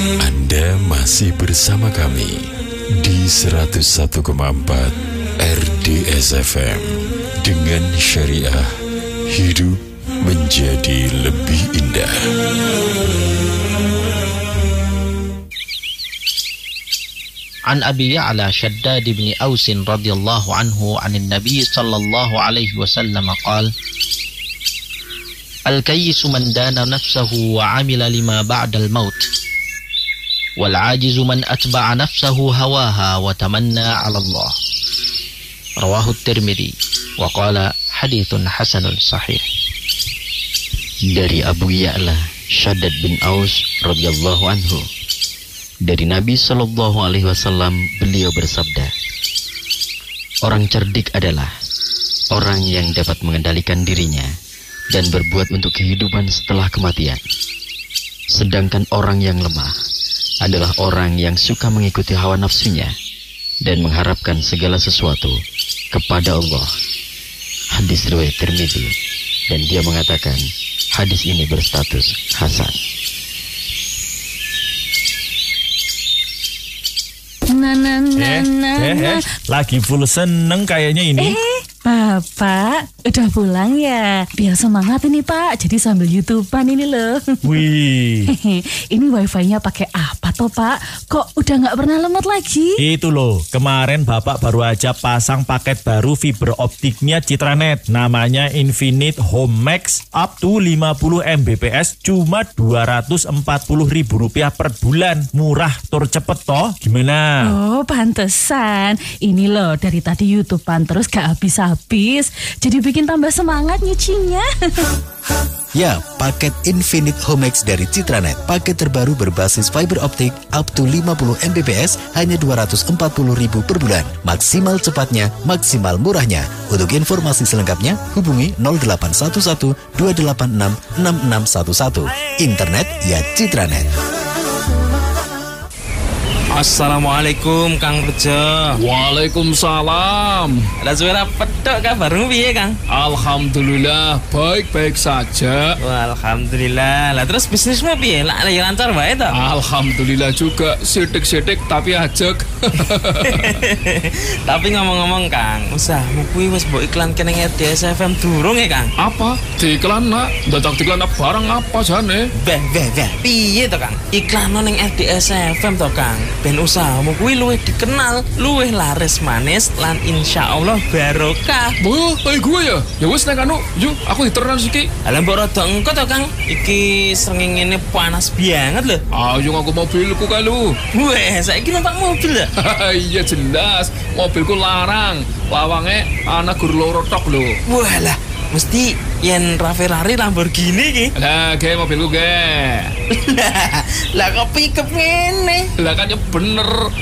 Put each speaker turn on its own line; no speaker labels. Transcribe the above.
Anda masih bersama kami di 101,4 RDS FM dengan syariah hidup menjadi lebih indah.
An Abi Ya'la Shaddad bin Aus radhiyallahu anhu 'anil Nabi sallallahu alaihi wasallam qala Al-kayyisu man dana nafsahu wa 'amila lima ba'dal maut wal 'ajizu man atba'a nafsahu hawaha wa tamanna 'ala Allah. Rawahu Tirmidzi wa qala haditsun hasanun sahih.
Dari Abu Ya'la Shaddad bin Aus radhiyallahu anhu, dari Nabi Shallallahu Alaihi Wasallam, beliau bersabda, orang cerdik adalah orang yang dapat mengendalikan dirinya dan berbuat untuk kehidupan setelah kematian. Sedangkan orang yang lemah adalah orang yang suka mengikuti hawa nafsunya dan mengharapkan segala sesuatu kepada Allah. Hadis riwayat Tirmidzi, dan dia mengatakan hadis ini berstatus hasan.
Lagi full seneng kayaknya ini.
Bapak, udah pulang ya? Biar semangat ini Pak, jadi sambil YouTubean ini loh.
Wih.
Ini wifi-nya pakai apa toh Pak? Kok udah gak pernah lemot lagi?
Itu loh, kemarin Bapak baru aja pasang paket baru fiber optiknya Citranet. Namanya Infinite Home Max up to 50 Mbps, cuma Rp240.000 per bulan. Murah, tur cepet toh, gimana?
Oh, pantesan. Ini loh, dari tadi YouTubean terus gak habis-habis. Jadi bikin tambah semangat nyucinya.
Ya, paket Infinite Home Max dari Citranet. Paket terbaru berbasis fiber optik up to 50 Mbps hanya Rp240.000 per bulan. Maksimal cepatnya, maksimal murahnya. Untuk informasi selengkapnya, hubungi 0811 286 6611. Internet ya Citranet.
Assalamualaikum Kang Rejo.
Waalaikumsalam.
Ada suara pedok kabarmu piye Kang?
Alhamdulillah baik-baik saja.
Wah, alhamdulillah. Lah terus bisnismu piye? Lah ya lancar wae to?
Alhamdulillah juga, sidik-sidik tapi ajek.
Tapi ngomong-ngomong Kang, usahamu kuwi wis mbok iklan kene RDS FM durung ya Kang?
Apa? Diiklan nak? Dadak diiklan barang apa jane?
Beh. Piye to Kang? Iklan ning RDS FM to Kang. Ben usahamu kuwi luwih dikenal, luwih laris manis lan insyaallah barokah.
Bu, gue ya. Ya wis nek anu, yuk aku diteran siki.
Lah mbok rada engko to Kang. Iki srengenge panas banget lho.
Ayo aku mobilku kae lu.
Weh, saiki numpak mobil ya?
Iya jelas, mobilku larang. Lawange ana gur loro tok lho.
Walah, mesti yen Ferrari Lamborghini iki.
Lah, ge mobilku ge.
Lah kok pikep ngene?
Lah kan ya bener.